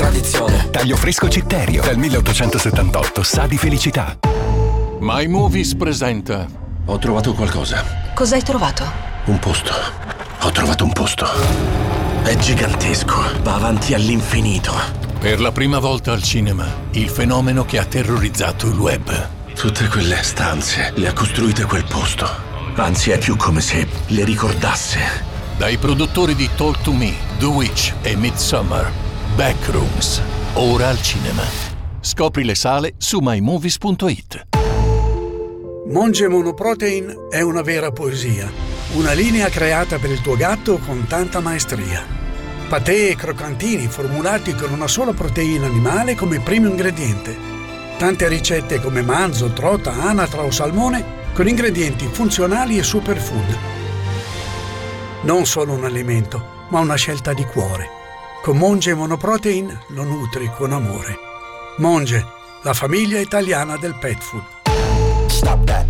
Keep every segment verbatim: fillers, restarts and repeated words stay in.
tradizione. Taglio fresco Citterio, dal milleottocentosettantotto sa di felicità. My Movies presenta. Ho trovato qualcosa. Cos'hai trovato? Un posto. Ho trovato un posto. È gigantesco, va avanti all'infinito. Per la prima volta al cinema, il fenomeno che ha terrorizzato il web. Tutte quelle stanze le ha costruite quel posto. Anzi, è più come se le ricordasse. Dai produttori di Talk to Me, The Witch e Midsommar, Backrooms, ora al cinema. Scopri le sale su my movies punto it. Monge Monoprotein è una vera poesia, una linea creata per il tuo gatto con tanta maestria. Patè e croccantini formulati con una sola proteina animale come primo ingrediente. Tante ricette come manzo, trota, anatra o salmone con ingredienti funzionali e superfood. Non solo un alimento, ma una scelta di cuore. Con Monge Monoprotein lo nutri con amore. Monge, la famiglia italiana del pet food. Stop that.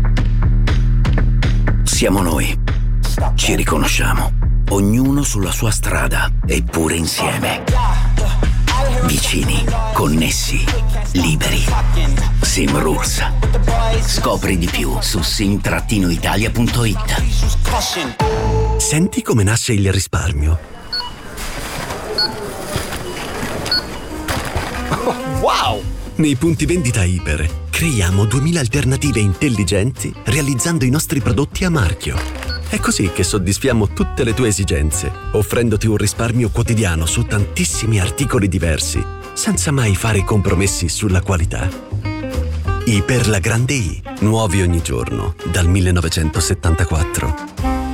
Siamo noi. Ci riconosciamo. Ognuno sulla sua strada, eppure insieme. Vicini, connessi, liberi. Sim Rules. Scopri di più su sim italia punto it. Senti come nasce il risparmio. Oh, wow! Nei punti vendita Iper creiamo duemila alternative intelligenti realizzando i nostri prodotti a marchio. È così che soddisfiamo tutte le tue esigenze, offrendoti un risparmio quotidiano su tantissimi articoli diversi, senza mai fare compromessi sulla qualità. Iper la grande I, nuovi ogni giorno, dal millenovecentosettantaquattro.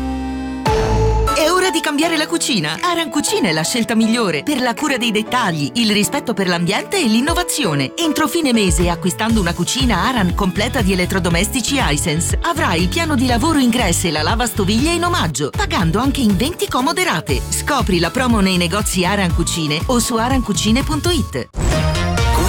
È ora di cambiare la cucina. Aran Cucina è la scelta migliore per la cura dei dettagli, il rispetto per l'ambiente e l'innovazione. Entro fine mese, acquistando una cucina Aran completa di elettrodomestici Hisense, avrai il piano di lavoro ingresso e la lavastoviglie in omaggio, pagando anche in venti comode rate. Scopri la promo nei negozi Aran Cucine o su aran cucine punto it.